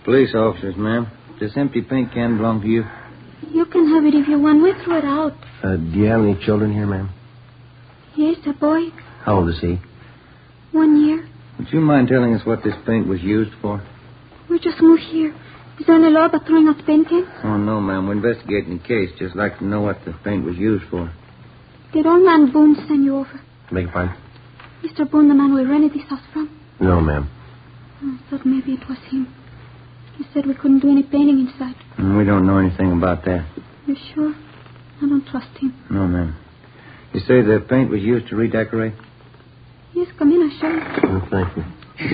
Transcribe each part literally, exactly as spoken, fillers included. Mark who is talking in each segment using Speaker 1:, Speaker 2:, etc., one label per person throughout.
Speaker 1: police officers, ma'am. This empty paint can belong to you.
Speaker 2: You can have it if you want. We threw it out.
Speaker 3: Uh, do you have any children here, ma'am?
Speaker 2: Yes, a boy.
Speaker 3: How old is he?
Speaker 2: One year.
Speaker 1: Would you mind telling us what this paint was used for?
Speaker 2: We just moved here. Is there any law about throwing out the paint cans?
Speaker 1: Oh, no, ma'am. We're investigating the case. Just like to know what the paint was used for.
Speaker 2: Did old man Boone send you over?
Speaker 3: Beg your pardon?
Speaker 2: Mister Boone, the man we rented this house from?
Speaker 3: No, ma'am.
Speaker 2: I thought maybe it was him. He said we couldn't do any painting inside.
Speaker 1: Mm, we don't know anything about that.
Speaker 2: You sure? I don't trust him.
Speaker 1: No, ma'am. You say the paint was used to redecorate?
Speaker 2: Yes, come in, I show you.
Speaker 3: Oh, thank you.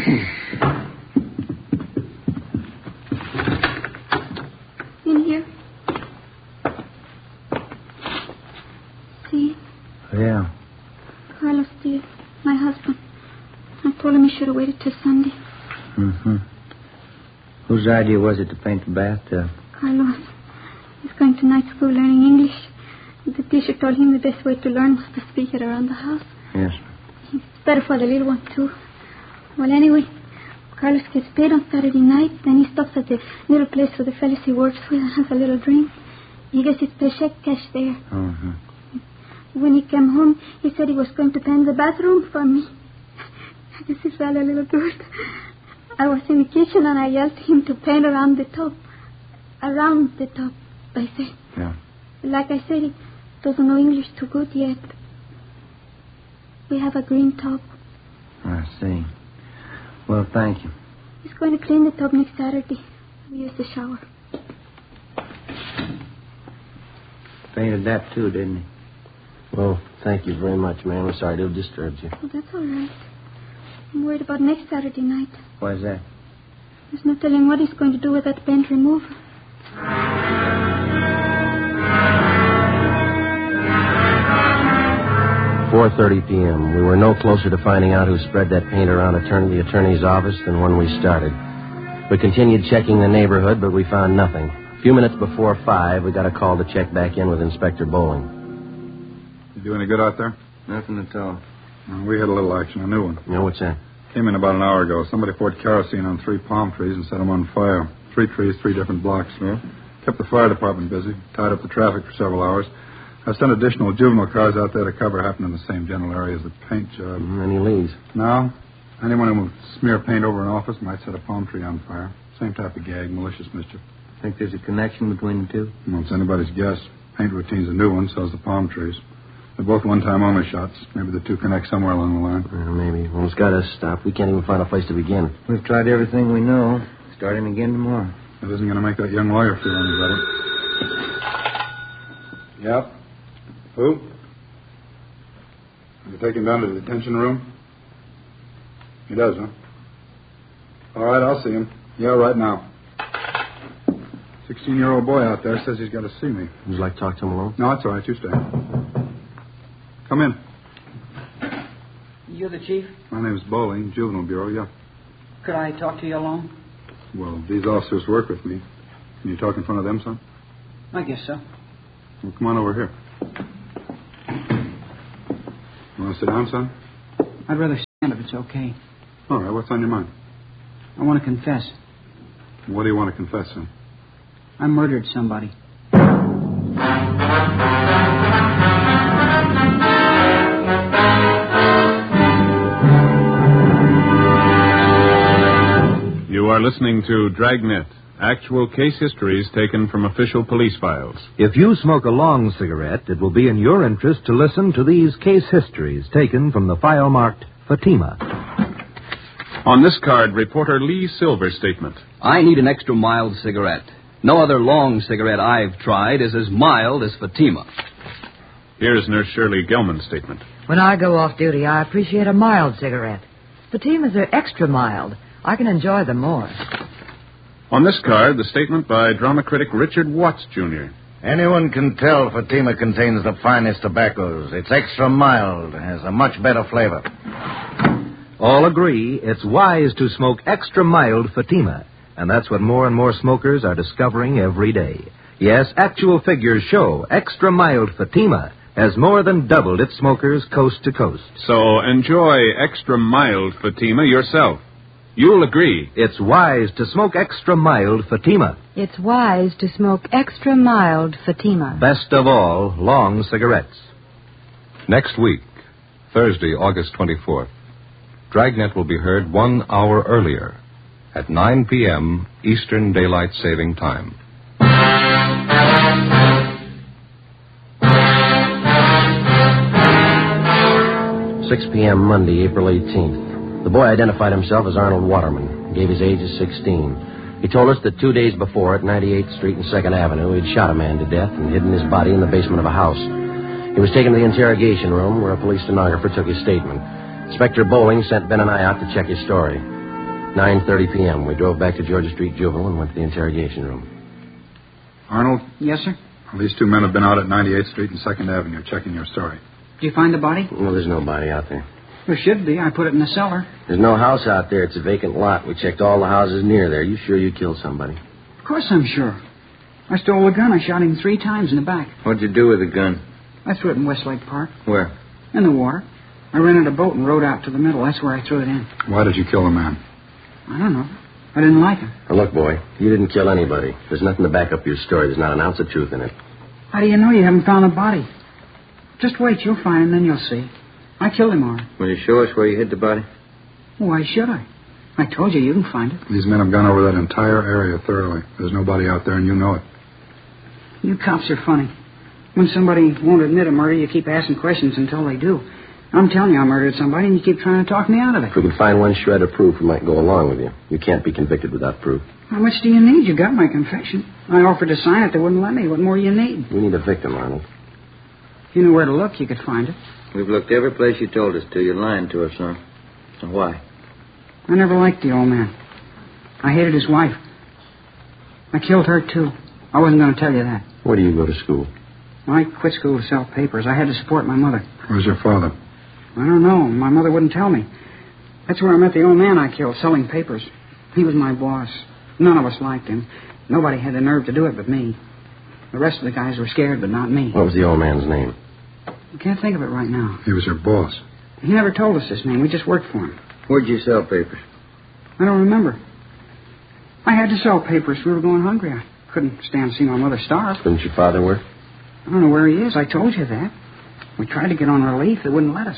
Speaker 2: In here. See?
Speaker 1: Yeah.
Speaker 2: Carlos did. My husband. I told him he should have waited till Sunday.
Speaker 1: Mm-hmm. Whose idea was it to paint the bathtub?
Speaker 2: Carlos. He's going to night school learning English. The teacher told him the best way to learn was to speak it around the house.
Speaker 1: Yes.
Speaker 2: It's better for the little one, too. Well, anyway, Carlos gets paid on Saturday night. Then he stops at the little place where the fellas he works with and has a little drink. He gets his paycheck cash there.
Speaker 1: Mm-hmm.
Speaker 2: When he came home, he said he was going to paint the bathroom for me. I guess he felt a little good. I was in the kitchen and I yelled to him to paint around the top. Around the top, I said.
Speaker 1: Yeah.
Speaker 2: Like I said, he doesn't know English too good yet. We have a green tub.
Speaker 1: I see. Well, thank you.
Speaker 2: He's going to clean the tub next Saturday. We use the shower.
Speaker 1: Painted that, too, didn't he?
Speaker 3: Well, thank you very much, ma'am. I'm sorry to have disturbed you.
Speaker 2: Oh, that's all right. I'm worried about next Saturday night.
Speaker 1: Why's that?
Speaker 2: There's no telling what he's going to do with that paint remover.
Speaker 3: four thirty p.m. We were no closer to finding out who spread that paint around attorney, the attorney's office than when we started. We continued checking the neighborhood, but we found nothing. A few minutes before five, we got a call to check back in with Inspector Bowling.
Speaker 4: You do any good out there?
Speaker 1: Nothing at all.
Speaker 4: Uh, we had a little action, a new one.
Speaker 3: You know, what's that?
Speaker 4: Came in about an hour ago. Somebody poured kerosene on three palm trees and set them on fire. Three trees, three different blocks.
Speaker 1: Yeah?
Speaker 4: Kept the fire department busy. Tied up the traffic for several hours. I've sent additional juvenile cars out there to cover happened in the same general area as the paint job.
Speaker 3: Mm, any leads?
Speaker 4: No. Anyone who will smear paint over an office might set a palm tree on fire. Same type of gag, malicious mischief.
Speaker 1: Think there's a connection between the two?
Speaker 4: Well, it's anybody's guess. Paint routine's a new one, so's the palm trees. They're both one-time only shots. Maybe the two connect somewhere along the line.
Speaker 3: Uh, maybe. Well, it's got us stopped. We can't even find a place to begin.
Speaker 1: We've tried everything we know. Starting again tomorrow.
Speaker 4: That isn't going to make that young lawyer feel any better. Yep. Who? You take him down to the detention room? He does, huh? All right, I'll see him. Yeah, right now. Sixteen-year-old boy out there says he's got to see me.
Speaker 3: Would you like to talk to him alone?
Speaker 4: No, that's all right. You stay. Come in.
Speaker 5: You the chief?
Speaker 4: My name's Bowling, Juvenile Bureau, yeah.
Speaker 5: Could I talk to you alone?
Speaker 4: Well, these officers work with me. Can you talk in front of them, son?
Speaker 5: I guess so.
Speaker 4: Well, come on over here. You want to sit down, son?
Speaker 5: I'd rather stand if it's okay.
Speaker 4: All right, what's on your mind?
Speaker 5: I want to confess.
Speaker 4: What do you want to confess, son?
Speaker 5: I murdered somebody.
Speaker 6: You are listening to Dragnet, actual case histories taken from official police files.
Speaker 7: If you smoke a long cigarette, it will be in your interest to listen to these case histories taken from the file marked Fatima.
Speaker 6: On this card, reporter Lee Silver's statement.
Speaker 8: I need an extra mild cigarette. No other long cigarette I've tried is as mild as Fatima.
Speaker 6: Here's Nurse Shirley Gelman's statement.
Speaker 9: When I go off duty, I appreciate a mild cigarette. Fatimas are extra mild. I can enjoy them more.
Speaker 6: On this card, the statement by drama critic Richard Watts, Junior
Speaker 10: Anyone can tell Fatima contains the finest tobaccos. It's extra mild and has a much better flavor.
Speaker 7: All agree it's wise to smoke extra mild Fatima, and that's what more and more smokers are discovering every day. Yes, actual figures show extra mild Fatima has more than doubled its smokers coast to coast.
Speaker 6: So enjoy extra mild Fatima yourself. You'll agree.
Speaker 7: It's wise to smoke extra mild Fatima.
Speaker 11: It's wise to smoke extra mild Fatima.
Speaker 7: Best of all, long cigarettes.
Speaker 12: Next week, Thursday, August twenty-fourth, Dragnet will be heard one hour earlier at nine p.m. Eastern Daylight Saving Time.
Speaker 3: six p.m. Monday, April eighteenth. The boy identified himself as Arnold Waterman, gave his age as sixteen. He told us that two days before at ninety-eighth Street and second Avenue, he'd shot a man to death and hidden his body in the basement of a house. He was taken to the interrogation room where a police stenographer took his statement. Inspector Bowling sent Ben and I out to check his story. nine thirty p.m. We drove back to Georgia Street Juvenile and went to the interrogation room.
Speaker 4: Arnold?
Speaker 5: Yes, sir?
Speaker 4: Well, these two men have been out at ninety-eighth Street and second Avenue checking your story.
Speaker 5: Did you find the body?
Speaker 3: Well, there's no body out there.
Speaker 5: There should be. I put it in the cellar.
Speaker 3: There's no house out there. It's a vacant lot. We checked all the houses near there. You sure you killed somebody?
Speaker 5: Of course I'm sure. I stole the gun. I shot him three times in the back.
Speaker 1: What'd you do with the gun?
Speaker 5: I threw it in Westlake Park.
Speaker 1: Where?
Speaker 5: In the water. I rented a boat and rowed out to the middle. That's where I threw it in.
Speaker 4: Why did you kill the man?
Speaker 5: I don't know. I didn't like him.
Speaker 3: Now, look, boy, you didn't kill anybody. There's nothing to back up your story. There's not an ounce of truth in it.
Speaker 5: How do you know you haven't found the body? Just wait. You'll find him, then you'll see. I killed him, all right.
Speaker 1: Will you show us where you hid the body?
Speaker 5: Why should I? I told you you can find it.
Speaker 4: These men have gone over that entire area thoroughly. There's nobody out there, and you know it.
Speaker 5: You cops are funny. When somebody won't admit a murder, you keep asking questions until they do. I'm telling you I murdered somebody, and you keep trying to talk me out of it.
Speaker 3: If we can find one shred of proof, we might go along with you. You can't be convicted without proof.
Speaker 5: How much do you need? You got my confession. I offered to sign it. They wouldn't let me. What more do you need?
Speaker 3: We need a victim, Arnold.
Speaker 5: If you knew where to look, you could find it.
Speaker 1: We've looked every place you told us to. You're lying to us, son. So why?
Speaker 5: I never liked the old man. I hated his wife. I killed her, too. I wasn't going to tell you that.
Speaker 3: Where do you go to school?
Speaker 5: Well, I quit school to sell papers. I had to support my mother.
Speaker 4: Where's your father?
Speaker 5: I don't know. My mother wouldn't tell me. That's where I met the old man I killed, selling papers. He was my boss. None of us liked him. Nobody had the nerve to do it but me. The rest of the guys were scared, but not me.
Speaker 3: What was the old man's name?
Speaker 5: I can't think of it right now.
Speaker 4: He was your boss.
Speaker 5: He never told us his name. We just worked for him.
Speaker 1: Where'd you sell papers?
Speaker 5: I don't remember. I had to sell papers. We were going hungry. I couldn't stand to see my mother starve.
Speaker 3: Didn't your father work?
Speaker 5: I don't know where he is. I told you that. We tried to get on relief. They wouldn't let us.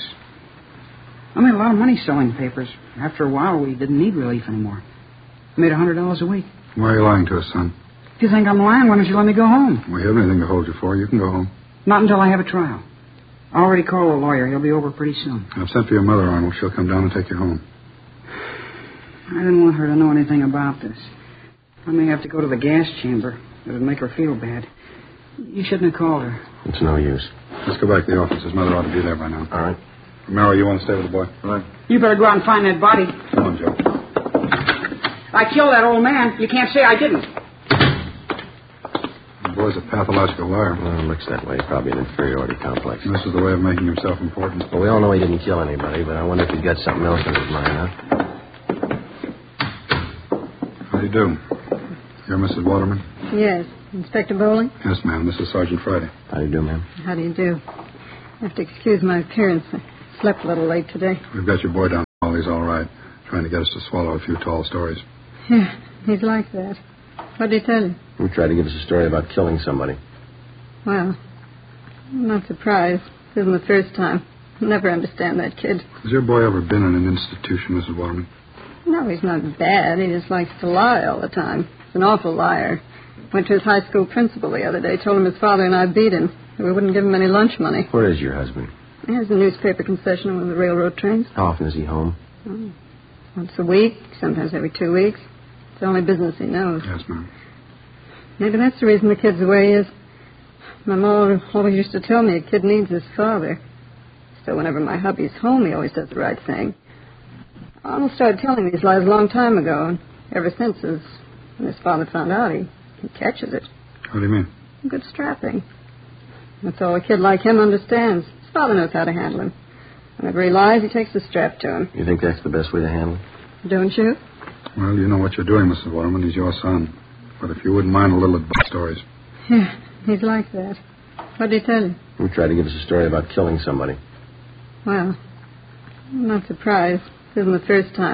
Speaker 5: I made a lot of money selling papers. After a while, we didn't need relief anymore. I made a hundred dollars a week.
Speaker 4: Why are you lying to us, son?
Speaker 5: If you think I'm lying, why don't you let me go home?
Speaker 4: We haven't anything to hold you for. You can go home.
Speaker 5: Not until I have a trial. I already called a lawyer. He'll be over pretty soon.
Speaker 4: I've sent for your mother, Arnold. She'll come down and take you home.
Speaker 5: I didn't want her to know anything about this. I may have to go to the gas chamber. It would make her feel bad. You shouldn't have called her.
Speaker 3: It's no use.
Speaker 4: Let's go back to the office. His mother ought to be there by now.
Speaker 3: All right.
Speaker 4: Romero, you want to stay with the boy?
Speaker 1: All right.
Speaker 5: You better go out and find that body.
Speaker 4: Come on, Joe.
Speaker 5: I killed that old man. You can't say I didn't.
Speaker 4: The boy's a pathological liar.
Speaker 3: Well, it looks that way. Probably an inferiority complex.
Speaker 4: And this is the way of making himself important.
Speaker 3: Well, we all know he didn't kill anybody, but I wonder if he's got something else in his mind, huh?
Speaker 4: How do you do? You're Missus Waterman?
Speaker 13: Yes. Inspector Bowling?
Speaker 4: Yes, ma'am. This is Sergeant Friday.
Speaker 3: How do you do, ma'am?
Speaker 13: How do you do? I have to excuse my appearance. I slept a little late today.
Speaker 4: We've got your boy down. Oh, he's all right. Trying to get us to swallow a few tall stories.
Speaker 13: Yeah, he's like that. What did he tell you?
Speaker 3: He tried to give us a story about killing somebody.
Speaker 13: Well, I'm not surprised. This isn't the first time. I'll never understand that kid.
Speaker 4: Has your boy ever been in an institution, Missus Waterman?
Speaker 13: No, he's not bad. He just likes to lie all the time. He's an awful liar. Went to his high school principal the other day, told him his father and I beat him. We wouldn't give him any lunch money.
Speaker 3: Where is your husband?
Speaker 13: He has a newspaper concession on one of the railroad trains.
Speaker 3: How often is he home?
Speaker 13: Oh, once a week, sometimes every two weeks. It's the only business he knows.
Speaker 4: Yes, ma'am.
Speaker 13: Maybe that's the reason the kid's the way he is. My mom always used to tell me a kid needs his father. So whenever my hubby's home, he always does the right thing. I almost started telling these lies a long time ago, and ever since his, when his father found out, he, he catches it.
Speaker 4: What do you mean?
Speaker 13: Good strapping. That's all a kid like him understands. His father knows how to handle him. Whenever he lies, he takes the strap to him.
Speaker 3: You think that's the best way to handle it?
Speaker 13: Don't you?
Speaker 4: Well, you know what you're doing, Missus Waterman. He's your son. But if you wouldn't mind a little of the stories.
Speaker 13: Yeah, he's like that. What did he tell you?
Speaker 3: He tried to give us a story about killing somebody.
Speaker 13: Well, I'm not surprised. This isn't the first time.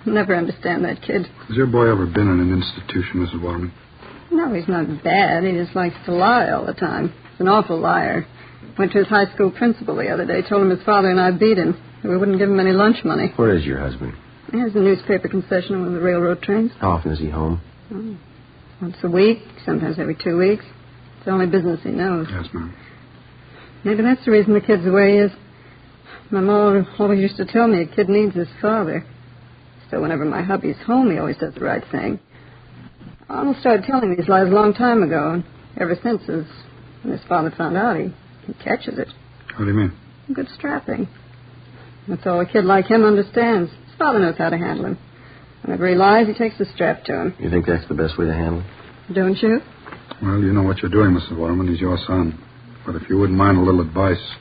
Speaker 13: Never understand that kid.
Speaker 4: Has your boy ever been in an institution, Missus Waterman?
Speaker 13: No, he's not bad. He just likes to lie all the time. He's an awful liar. Went to his high school principal the other day, told him his father and I beat him. We wouldn't give him any lunch money.
Speaker 3: Where is your husband?
Speaker 13: He has a newspaper concession on one of the railroad trains.
Speaker 3: How often is he home?
Speaker 13: Oh, once a week, sometimes every two weeks. It's the only business he knows.
Speaker 4: Yes, ma'am.
Speaker 13: Maybe that's the reason the kid's the way he is. My mom always used to tell me a kid needs his father. So whenever my hubby's home, he always does the right thing. I almost started telling these lies a long time ago, and ever since, his, when his father found out, he, he catches it.
Speaker 4: What do you mean?
Speaker 13: Good strapping. That's all a kid like him understands. His father knows how to handle him. Whenever he lies, he takes the strap to him.
Speaker 3: You think that's the best way to handle it?
Speaker 13: Don't you?
Speaker 4: Well, you know what you're doing, Missus Waterman. He's your son. But if you wouldn't mind a little advice,